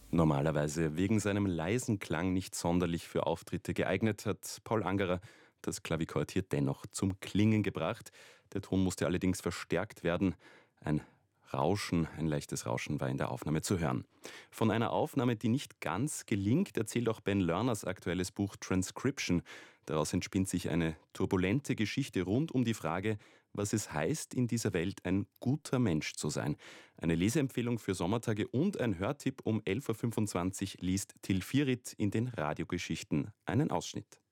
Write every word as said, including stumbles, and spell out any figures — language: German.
Normalerweise wegen seinem leisen Klang nicht sonderlich für Auftritte geeignet, hat Paul Angerer das Klavichord hier dennoch zum Klingen gebracht. Der Ton musste allerdings verstärkt werden. Ein Rauschen, ein leichtes Rauschen war in der Aufnahme zu hören. Von einer Aufnahme, die nicht ganz gelingt, erzählt auch Ben Lerners aktuelles Buch Transcription. Daraus entspinnt sich eine turbulente Geschichte rund um die Frage, was es heißt, in dieser Welt ein guter Mensch zu sein. Eine Leseempfehlung für Sommertage und ein Hörtipp um elf Uhr fünfundzwanzig liest Till Virit in den Radiogeschichten einen Ausschnitt.